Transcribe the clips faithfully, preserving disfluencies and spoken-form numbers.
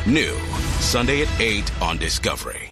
New Sunday at eight on Discovery.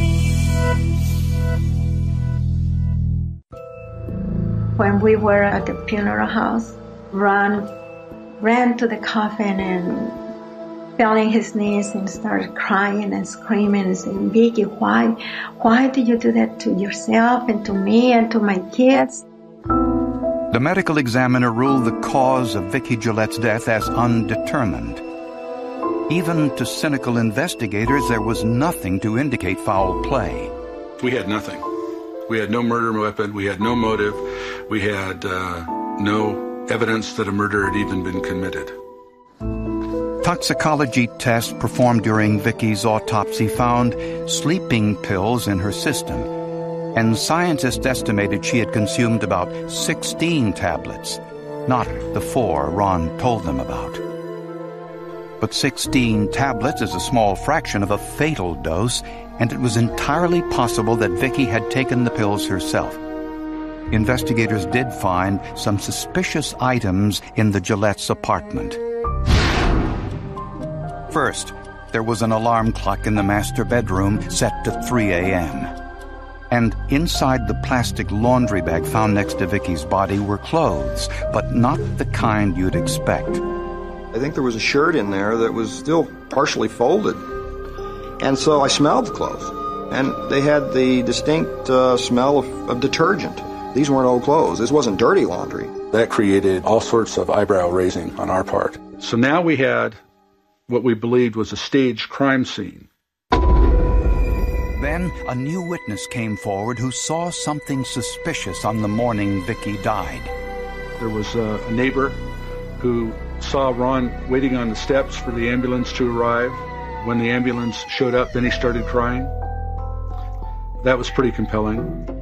When we were at the funeral house, Ron ran to the coffin and fell on his knees and started crying and screaming and saying, Vicki, why? Why did you do that to yourself and to me and to my kids? The medical examiner ruled the cause of Vicki Gillette's death as undetermined. Even to cynical investigators, there was nothing to indicate foul play. We had nothing. We had no murder weapon. We had no motive. We had uh, no evidence that a murder had even been committed. Toxicology tests performed during Vicki's autopsy found sleeping pills in her system, and scientists estimated she had consumed about sixteen tablets, not the four Ron told them about. But sixteen tablets is a small fraction of a fatal dose, and it was entirely possible that Vicki had taken the pills herself. Investigators did find some suspicious items in the Gillette's apartment. First, there was an alarm clock in the master bedroom set to three a.m. And inside the plastic laundry bag found next to Vicki's body were clothes, but not the kind you'd expect. I think there was a shirt in there that was still partially folded. And so I smelled the clothes, and they had the distinct uh, smell of, of detergent. These weren't old clothes. This wasn't dirty laundry. That created all sorts of eyebrow raising on our part. So now we had what we believed was a staged crime scene. Then a new witness came forward who saw something suspicious on the morning Vicki died. There was a neighbor who saw Ron waiting on the steps for the ambulance to arrive. When the ambulance showed up, then he started crying. That was pretty compelling.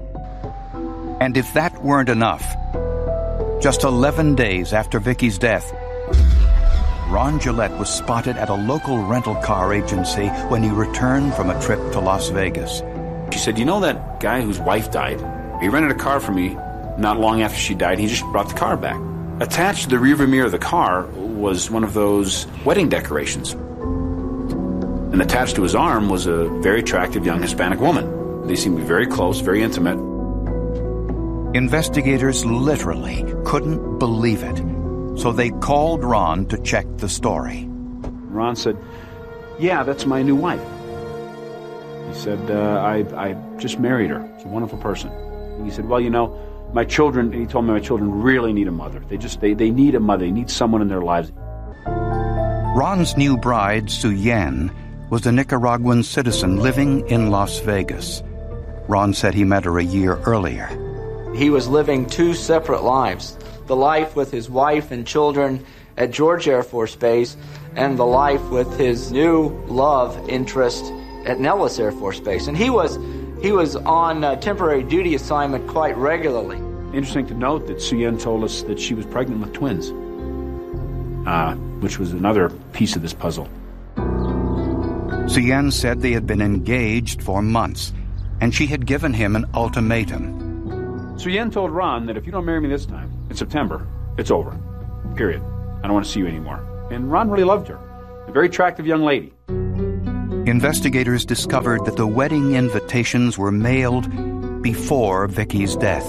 And if that weren't enough, just eleven days after Vicki's death, Ron Gillette was spotted at a local rental car agency when he returned from a trip to Las Vegas. She said, you know that guy whose wife died? He rented a car for me not long after she died. He just brought the car back. Attached to the rearview mirror of the car was one of those wedding decorations. And attached to his arm was a very attractive young Hispanic woman. They seemed to be very close, very intimate. Investigators literally couldn't believe it, so they called Ron to check the story. Ron said, yeah, that's my new wife. He said, uh, I, I just married her. She's a wonderful person. And he said, well, you know, my children, and he told me my children really need a mother. They just, they, they need a mother. They need someone in their lives. Ron's new bride, Sue Yan, was a Nicaraguan citizen living in Las Vegas. Ron said he met her a year earlier. He was living two separate lives, the life with his wife and children at George Air Force Base and the life with his new love interest at Nellis Air Force Base. And he was he was on a temporary duty assignment quite regularly. Interesting to note that Sue Yan told us that she was pregnant with twins, uh, which was another piece of this puzzle. Sue Yan said they had been engaged for months, and she had given him an ultimatum. Sue Yan told Ron that if you don't marry me this time, in September, it's over. Period. I don't want to see you anymore. And Ron really loved her. A very attractive young lady. Investigators discovered that the wedding invitations were mailed before Vicki's death.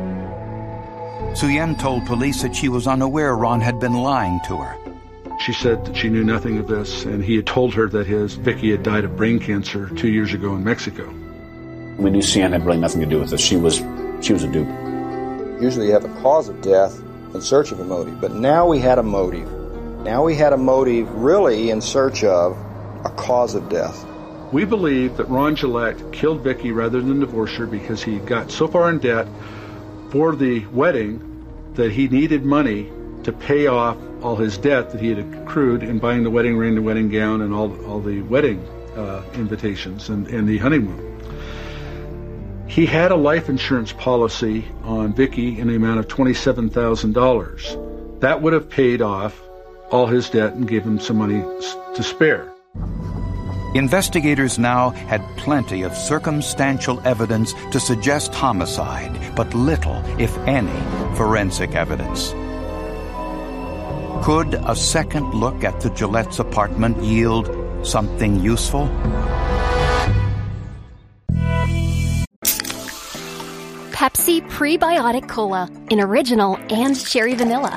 Sue Yan told police that she was unaware Ron had been lying to her. She said that she knew nothing of this, and he had told her that his Vicki had died of brain cancer two years ago in Mexico. We knew Sue Yan had really nothing to do with this. She was, she was a dupe. Usually you have a cause of death in search of a motive, but now we had a motive. Now we had a motive really in search of a cause of death. We believe that Ron Gillette killed Vicki rather than divorce her because he got so far in debt for the wedding that he needed money to pay off all his debt that he had accrued in buying the wedding ring, the wedding gown, and all, all the wedding uh, invitations and, and the honeymoon. He had a life insurance policy on Vicki in the amount of twenty-seven thousand dollars. That would have paid off all his debt and gave him some money to spare. Investigators now had plenty of circumstantial evidence to suggest homicide, but little, if any, forensic evidence. Could a second look at the Gillette's apartment yield Something useful? Pepsi Prebiotic Cola in original and cherry vanilla.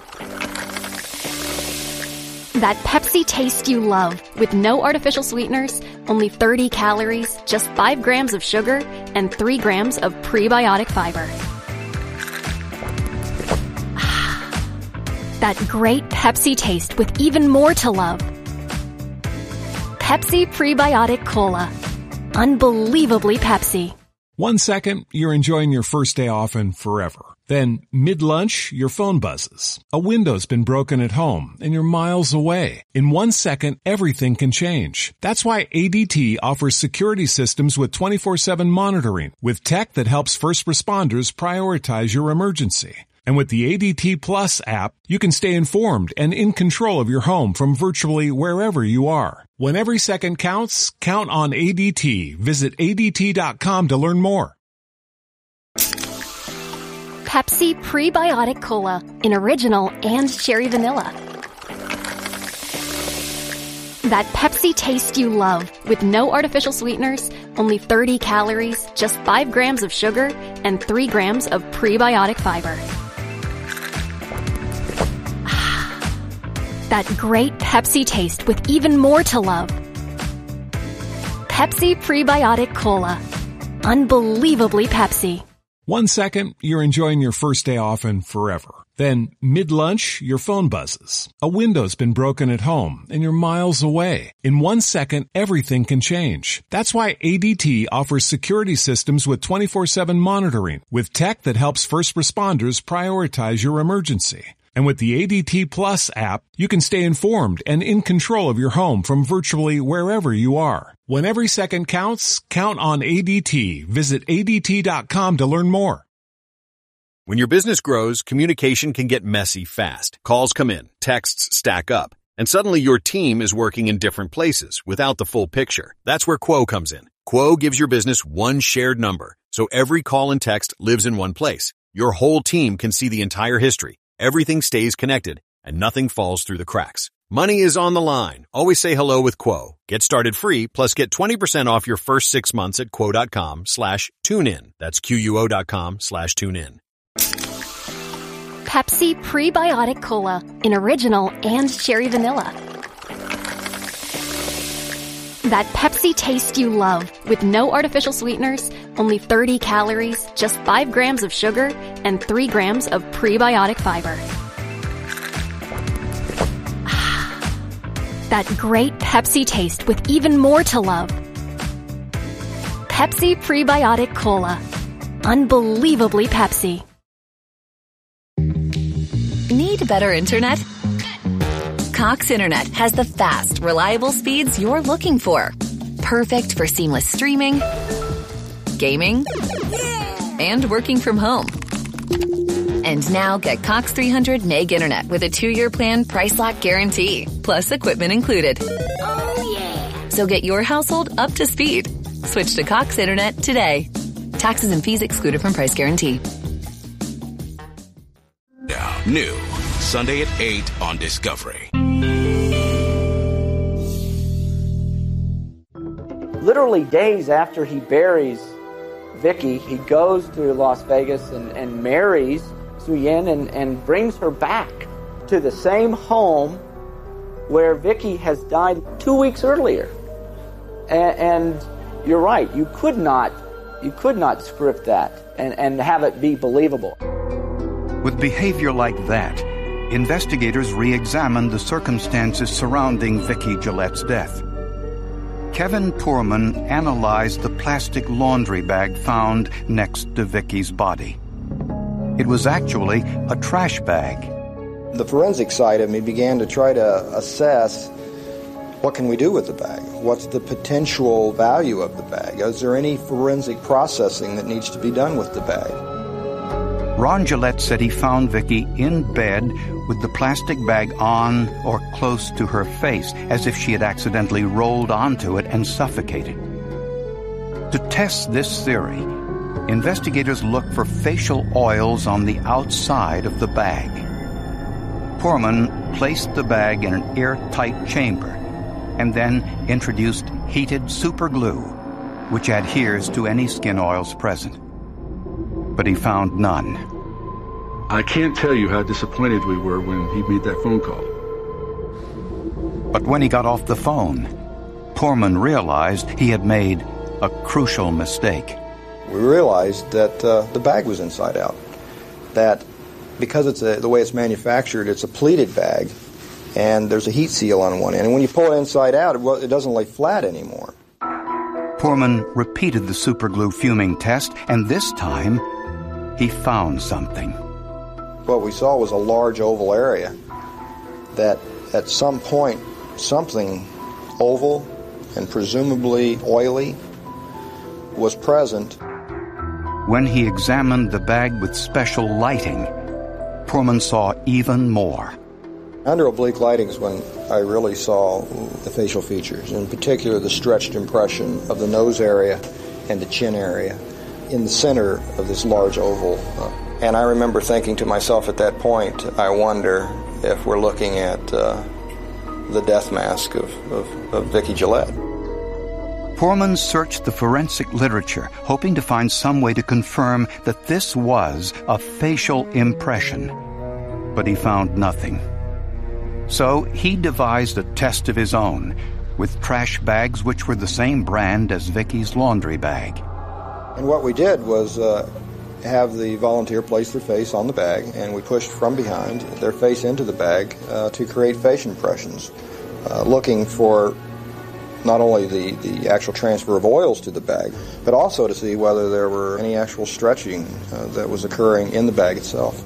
That Pepsi taste you love with no artificial sweeteners, only thirty calories, just five grams of sugar, and three grams of prebiotic fiber. That great Pepsi taste with even more to love. Pepsi Prebiotic Cola. Unbelievably Pepsi. One second, you're enjoying your first day off and forever. Then, mid-lunch, your phone buzzes. A window's been broken at home, and you're miles away. In one second, everything can change. That's why A D T offers security systems with twenty-four seven monitoring, with tech that helps first responders prioritize your emergency. And with the A D T Plus app, you can stay informed and in control of your home from virtually wherever you are. When every second counts, count on A D T. Visit A D T dot com to learn more. Pepsi Prebiotic Cola in original and cherry vanilla. That Pepsi taste you love with no artificial sweeteners, only thirty calories, just five grams of sugar, and three grams of prebiotic fiber. That great Pepsi taste with even more to love. Pepsi Prebiotic Cola. Unbelievably Pepsi. One second, you're enjoying your first day off and forever. Then, mid-lunch, your phone buzzes. A window's been broken at home, and you're miles away. In one second, everything can change. That's why A D T offers security systems with twenty-four seven monitoring, with tech that helps first responders prioritize your emergency. And with the A D T Plus app, you can stay informed and in control of your home from virtually wherever you are. When every second counts, count on A D T. Visit A D T dot com to learn more. When your business grows, communication can get messy fast. Calls come in, texts stack up, and suddenly your team is working in different places without the full picture. That's where Quo comes in. Quo gives your business one shared number, so every call and text lives in one place. Your whole team can see the entire history. Everything stays connected, and nothing falls through the cracks. Money is on the line. Always say hello with Quo. Get started free, plus get twenty percent off your first six months at quo.com slash tune in. That's Q-U-O dot com slash tune in. Pepsi Prebiotic Cola in original and cherry vanilla. That Pepsi taste you love with no artificial sweeteners, only thirty calories, just five grams of sugar, and three grams of prebiotic fiber. That great Pepsi taste with even more to love. Pepsi Prebiotic Cola. Unbelievably Pepsi. Need better internet? Cox Internet has the fast, reliable speeds you're looking for. Perfect for seamless streaming, gaming, and working from home. And now get Cox three hundred meg internet with a two-year plan price lock guarantee, plus equipment included. Oh yeah! So get your household up to speed. Switch to Cox Internet today. Taxes and fees excluded from price guarantee. Now, new, Sunday at eight on Discovery. Literally days after he buries Vicky, he goes to Las Vegas and, and marries Suyin and, and brings her back to the same home where Vicky has died two weeks earlier. And, and you're right, you could not, you could not script that and, and have it be believable. With behavior like that, investigators re-examined the circumstances surrounding Vicky Gillette's death. Kevin Poorman analyzed the plastic laundry bag found next to Vicky's body. It was actually a trash bag. The forensic side of me began to try to assess what can we do with the bag? What's the potential value of the bag? Is there any forensic processing that needs to be done with the bag? Ron Gillette said he found Vicky in bed with the plastic bag on or close to her face, as if she had accidentally rolled onto it and suffocated. To test this theory, investigators looked for facial oils on the outside of the bag. Poorman placed the bag in an airtight chamber, and then introduced heated super glue, which adheres to any skin oils present. But he found none. I can't tell you how disappointed we were when he made that phone call. But when he got off the phone, Poorman realized he had made a crucial mistake. We realized that uh, the bag was inside out. That because it's a, the way it's manufactured, it's a pleated bag, and there's a heat seal on one end. And when you pull it inside out, it, it doesn't lay flat anymore. Poorman repeated the superglue fuming test, and this time he found something. What we saw was a large oval area that at some point something oval and presumably oily was present. When he examined the bag with special lighting, Poorman saw even more. Under oblique lighting is when I really saw the facial features, in particular the stretched impression of the nose area and the chin area in the center of this large oval. And I remember thinking to myself at that point, I wonder if we're looking at uh, the death mask of, of, of Vicki Gillette. Poorman searched the forensic literature, hoping to find some way to confirm that this was a facial impression. But he found nothing. So he devised a test of his own, with trash bags which were the same brand as Vicki's laundry bag. And what we did was uh, have the volunteer place their face on the bag, and we pushed from behind their face into the bag uh, to create face impressions, uh, looking for not only the, the actual transfer of oils to the bag, but also to see whether there were any actual stretching uh, that was occurring in the bag itself.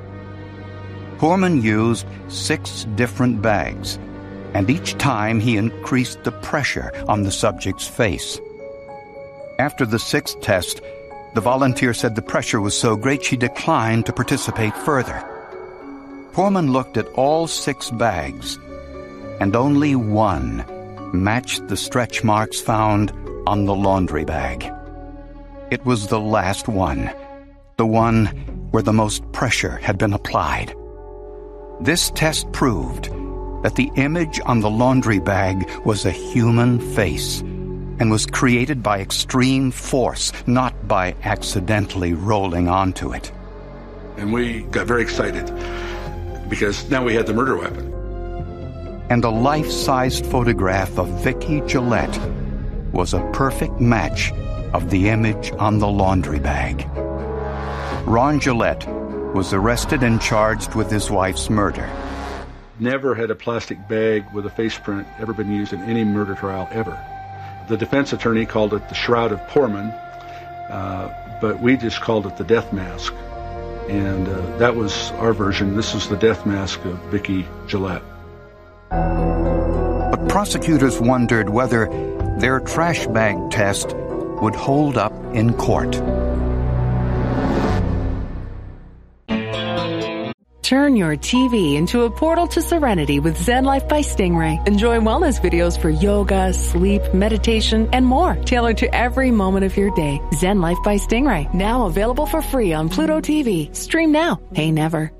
Poorman used six different bags, and each time he increased the pressure on the subject's face. After the sixth test, the volunteer said the pressure was so great she declined to participate further. Poorman looked at all six bags, and only one matched the stretch marks found on the laundry bag. It was the last one, the one where the most pressure had been applied. This test proved that the image on the laundry bag was a human face and was created by extreme force, not by accidentally rolling onto it. And we got very excited because now we had the murder weapon. And a life-sized photograph of Vicki Gillette was a perfect match of the image on the laundry bag. Ron Gillette was arrested and charged with his wife's murder. Never had a plastic bag with a face print ever been used in any murder trial ever. The defense attorney called it the Shroud of Poorman, uh, but we just called it the death mask. And uh, that was our version. This is the death mask of Vicki Gillette. But prosecutors wondered whether their trash bag test would hold up in court. Turn your T V into a portal to serenity with Zen Life by Stingray. Enjoy wellness videos for yoga, sleep, meditation, and more, tailored to every moment of your day. Zen Life by Stingray, now available for free on Pluto T V. Stream now, pay never.